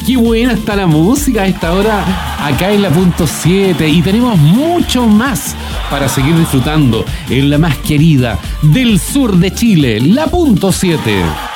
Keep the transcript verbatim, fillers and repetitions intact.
qué buena está la música a esta hora acá en la punto siete y tenemos mucho más para seguir disfrutando en la más querida del sur de Chile, la punto siete.